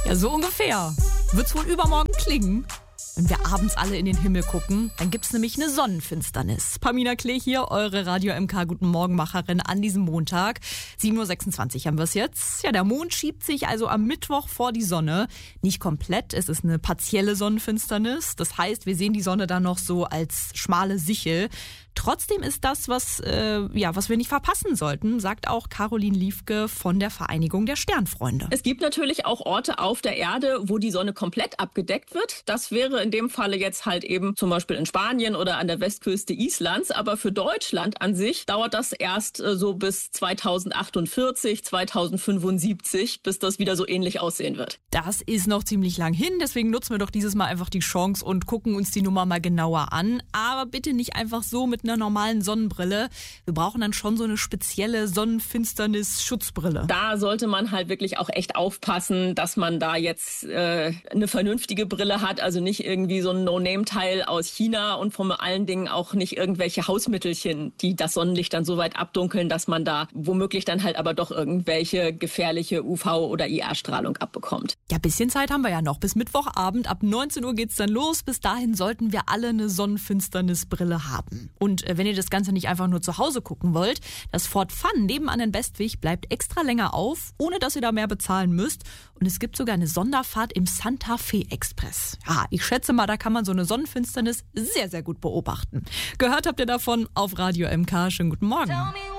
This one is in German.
Ja, so ungefähr. Wird's wohl übermorgen klingen? Wenn wir abends alle in den Himmel gucken, dann gibt's nämlich eine Sonnenfinsternis. Pamina Klee hier, eure Radio MK Guten Morgen-Macherin an diesem Montag. 7.26 Uhr haben wir es jetzt. Ja, der Mond schiebt sich also am Mittwoch vor die Sonne. Nicht komplett, es ist eine partielle Sonnenfinsternis. Das heißt, wir sehen die Sonne dann noch so als schmale Sichel. Trotzdem ist das, was wir nicht verpassen sollten, sagt auch Caroline Liefke von der Vereinigung der Sternfreunde. Es gibt natürlich auch Orte auf der Erde, wo die Sonne komplett abgedeckt wird. Das wäre in dem Falle jetzt halt eben zum Beispiel in Spanien oder an der Westküste Islands. Aber für Deutschland an sich dauert das erst so bis 2048, 2075, bis das wieder so ähnlich aussehen wird. Das ist noch ziemlich lang hin, deswegen nutzen wir doch dieses Mal einfach die Chance und gucken uns die Nummer mal genauer an. Aber bitte nicht einfach so mit einer normalen Sonnenbrille. Wir brauchen dann schon so eine spezielle Sonnenfinsternis-Schutzbrille. Da sollte man halt wirklich auch echt aufpassen, dass man da jetzt eine vernünftige Brille hat, also nicht irgendwie so ein No-Name-Teil aus China und vor allen Dingen auch nicht irgendwelche Hausmittelchen, die das Sonnenlicht dann so weit abdunkeln, dass man da womöglich dann halt aber doch irgendwelche gefährliche UV- oder IR-Strahlung abbekommt. Ja, bisschen Zeit haben wir ja noch. Bis Mittwochabend ab 19 Uhr geht's dann los. Bis dahin sollten wir alle eine Sonnenfinsternisbrille haben. Und wenn ihr das Ganze nicht einfach nur zu Hause gucken wollt, das Fort Fun nebenan in Bestwig bleibt extra länger auf, ohne dass ihr da mehr bezahlen müsst. Und es gibt sogar eine Sonderfahrt im Santa Fe Express. Ja, ich schätze mal, da kann man so eine Sonnenfinsternis sehr, sehr gut beobachten. Gehört habt ihr davon auf Radio MK. Schönen guten Morgen.